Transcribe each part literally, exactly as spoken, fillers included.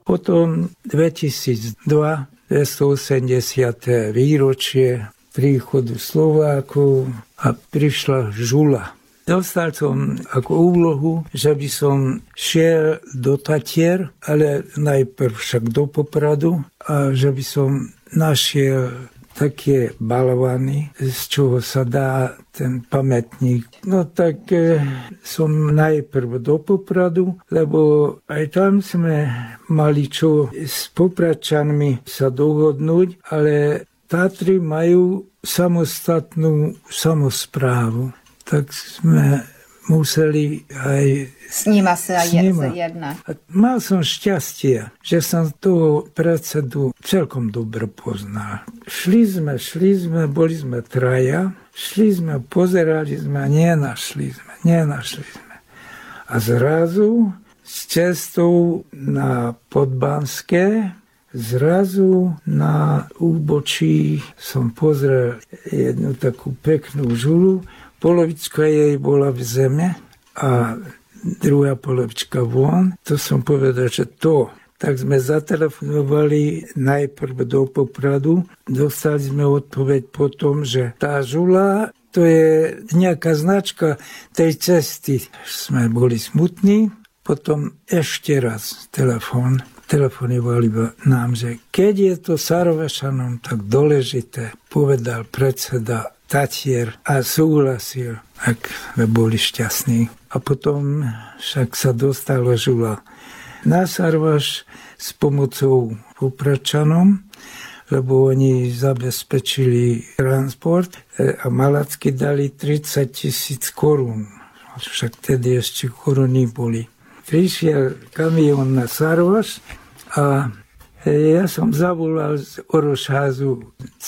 Potom dvetisícdva, dvestoosemdesiate výročie príchodu Slovákov a prišla žula. Dostal som ako úlohu, že by som šiel do Tatier, ale najprv však do Popradu a že by som našiel také balvany, z čoho sa dá ten pamätník. No tak e, som najprv do Popradu, lebo aj tam sme mali čo s Popradčanmi sa dohodnúť, ale Tatry majú samostatnú samosprávu. Tak sme museli aj s nima sa jednať. Mal som šťastie, že som toho predsedu celkom dobre poznal. Šli sme, šli sme, boli sme traja, šli sme, pozerali sme, nenašli sme, nenašli sme. A zrazu s cestou na Podbanské, zrazu na úbočí som pozrel jednu takú peknú žulu, polovička jej bola v zeme a druhá polovička von. To som povedal, že to. Tak sme zatelefonovali najprv do Popradu. Dostali sme odpoveď potom, že tá žula, to je nejaká značka tej cesty. Sme boli smutní. Potom ešte raz telefón. Telefonovali nám, že keď je to Sarvašanom tak dôležité, povedal predseda Tatier a súhlasil, ak sme boli šťastní. A potom však sa dostala žula na Sarvaš s pomocou Popradčanom, lebo oni zabezpečili transport a Malacky dali tridsať tisíc korún. Však tedy ešte koruny boli. Prišiel kamión na Sarvaš a ja som zavolal z Orošházu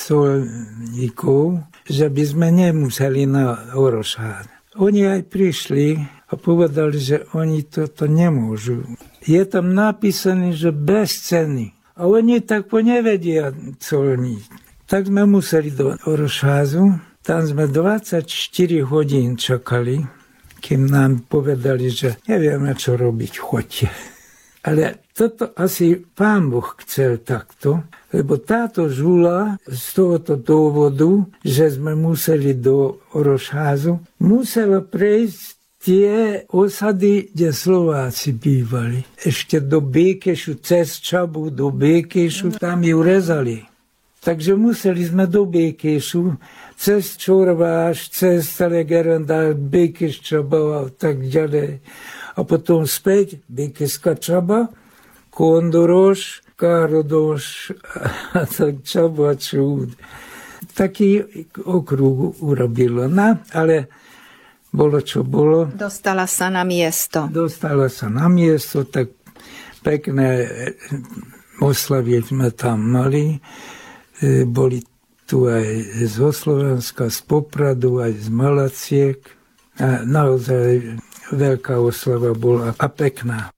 colníkov, že by sme nemuseli na Orošház. Oni aj prišli a povedali, že oni toto nemôžu. Je tam napísané, že bez ceny. A oni tak nevedia colník. Tak sme museli do Orošházu. Tam sme dvadsaťštyri hodín čakali, kým nám povedali, že nevieme, čo robiť, choďte. Ale toto asi Pán Boh chcel takto, lebo táto žula z tohoto dôvodu, že sme museli do Orošházu, musela prejsť tie osady, kde Slováci bývali. Ešte do Békešu, cez Čabu, do Békešu, tam ju rezali. Takže museli sme do Békešu, cez Čorváš, cez Telegerenda, Békeš, Čaba a tak ďalej. A potom späť Békešská Čaba, Kondoroš, Károdoš a tak Čaba Čúd. Taký okruh urobilo. No, ale bolo, čo bolo. Dostala sa na miesto. Dostala sa na miesto, tak pekné oslavy sme tam mali. Boli tu aj zo Slovenska, z Popradu, aj z Malaciek. A naozaj veľká oslava bola a pekná.